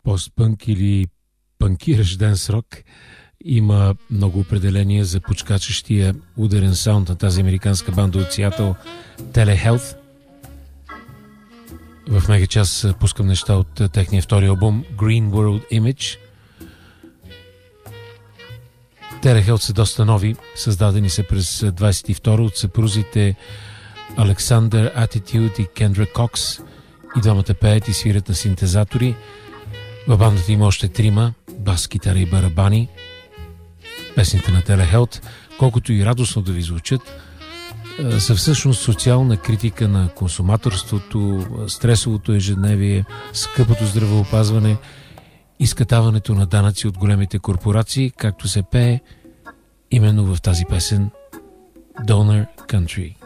постпънк или панкиращ денс рок. Има много определения за почкачащия ударен саунд на тази американска банда от Сиатъл Telehealth. В мега час пускам неща от техния втори албум Green World Image. Telehealth са доста нови, създадени са през 22 от съпрузите Александър Attitude и Кендра Кокс, и двамата пеят и свирят на синтезатори. В бандата има още трима – бас, китара и барабани. Песните на Telehealth, колкото и радостно да ви звучат, са всъщност социална критика на консуматорството, стресовото ежедневие, скъпото здравеопазване, изкатаването на данъци от големите корпорации, както се пее именно в тази песен Donor Country.